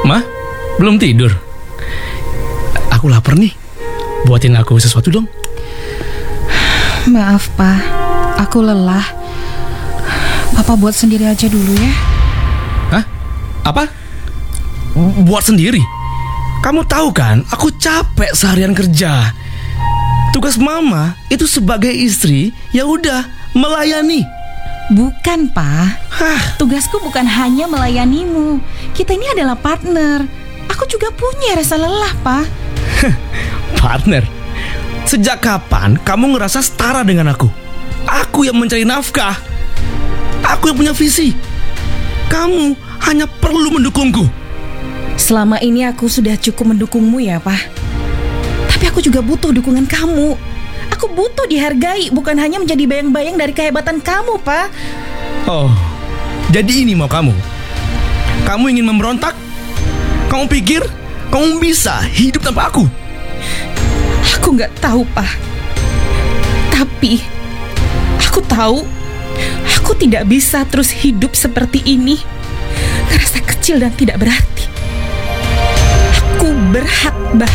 Ma, belum tidur? Aku lapar nih. Buatin aku sesuatu dong. Maaf, Pak. Aku lelah. Papa buat sendiri aja dulu ya. Hah? Apa? Buat sendiri? Kamu tahu kan, aku capek seharian kerja. Tugas mama itu sebagai istri, ya udah melayani. Bukan, Pak. Hah? Tugasku bukan hanya melayanimu. Kita ini adalah partner. Aku juga punya rasa lelah, Pak. Partner? Sejak kapan kamu ngerasa setara dengan aku? Aku yang mencari nafkah. Aku yang punya visi. Kamu hanya perlu mendukungku. Selama ini aku sudah cukup mendukungmu ya, Pak. Tapi aku juga butuh dukungan kamu. Aku butuh dihargai, bukan hanya menjadi bayang-bayang dari kehebatan kamu, Pak. Oh, jadi ini mau kamu? Kamu ingin memberontak? Kamu pikir kamu bisa hidup tanpa aku? Aku nggak tahu, Pak. Tapi aku tahu aku tidak bisa terus hidup seperti ini. Ngerasa kecil dan tidak berarti. Aku berhak bahagia.